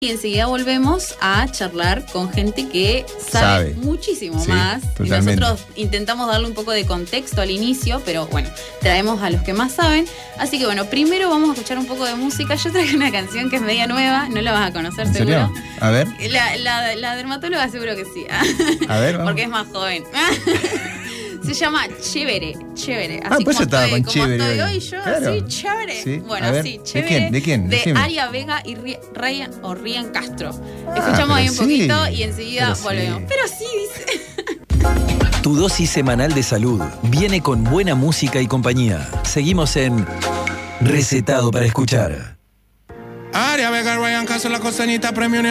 Y enseguida volvemos a charlar con gente que sabe muchísimo más. Totalmente. Y nosotros intentamos darle un poco de contexto al inicio, pero bueno, traemos a los que más saben. Así que bueno, primero vamos a escuchar un poco de música. Yo traje una canción que es media nueva, no la vas a conocer ¿En seguro. serio? A ver. La dermatóloga seguro que sí. A ver, vamos. Porque es más joven. Se llama Chévere. Así pues yo estaba con Chévere estoy hoy. hoy yo, Claro. sí, Chévere. Sí. Bueno, sí, Chévere. ¿De quién? De Decime. Aria Vega y Ryan Castro. Escuchamos ahí un pero poquito sí. y enseguida Pero volvemos. sí. Pero sí, dice. Tu dosis semanal de salud viene con buena música y compañía. Seguimos en Recetado para Escuchar. Aria Vega, Ryan Castro, la costeñita premium.